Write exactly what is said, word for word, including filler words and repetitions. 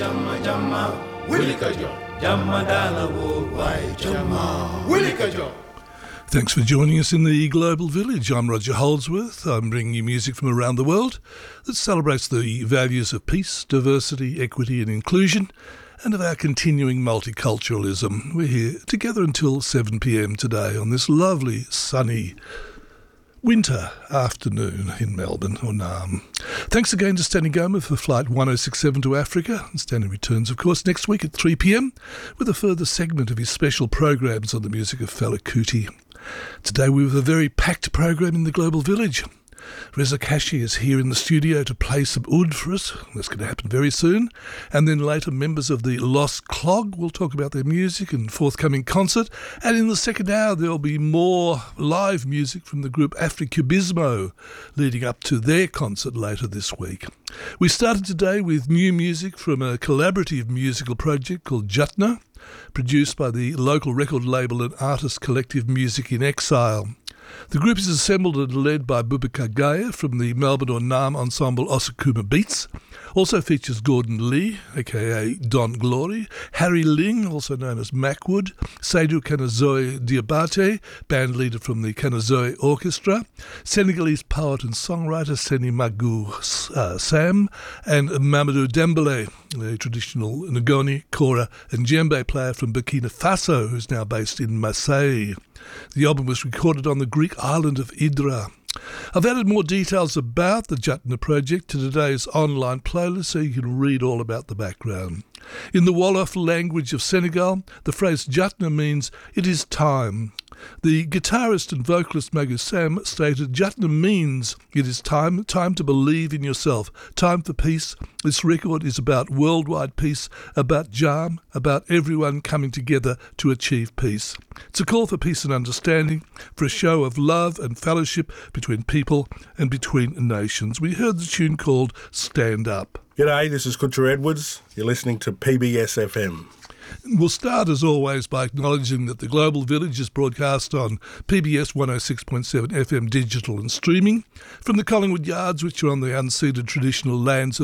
Jamma Jamma Willikajo Jamma Dala Wai Jamma Willikajo. Thanks for joining us in the Global Village. I'm Roger Holdsworth. I'm bringing you music from around the world that celebrates the values of peace, diversity, equity and inclusion, and of our continuing multiculturalism. We're here together until seven p.m. today on this lovely, sunny winter afternoon in Melbourne or Naarm. Thanks again to Stanley Goma for Flight one oh six seven to Africa. And Stanley returns, of course, next week at three p.m. with a further segment of his special programs on the music of Fela Kuti. Today we have a very packed program in the Global Village. Reza Kashi is here in the studio to play some oud for us. That's going to happen very soon. And then later members of the Lost Clog will talk about their music and forthcoming concert. And in the second hour there will be more live music from the group Africubismo leading up to their concert later this week. We started today with new music from a collaborative musical project called Jatna, produced by the local record label and artist collective Music in Exile. The group is assembled and led by Boubacar Gaye from the Melbourne or Naarm ensemble Osakuma Beats. Also features Gordon Lee, aka Don Glory, Harry Ling, also known as Macwood, Seydou Kanazoe Diabate, band leader from the Kanazoe Orchestra, Senegalese poet and songwriter Seni Magou uh, Sam, and Mamadou Dembele, a traditional Ngoni, Kora and djembe player from Burkina Faso, who's now based in Marseille. The album was recorded on the Greek island of Idra. I've added more details about the Jatna project to today's online playlist so you can read all about the background. In the Wolof language of Senegal, the phrase Jatna means it is time. The guitarist and vocalist Magou Sam stated, Jatna means it is time, time to believe in yourself, time for peace. This record is about worldwide peace, about Jam, about everyone coming together to achieve peace. It's a call for peace and understanding, for a show of love and fellowship between people and between nations. We heard the tune called Stand Up. G'day, this is Kutcher Edwards. You're listening to P B S F M. We'll start, as always, by acknowledging that the Global Village is broadcast on P B S one oh six point seven F M digital and streaming from the Collingwood Yards, which are on the unceded traditional lands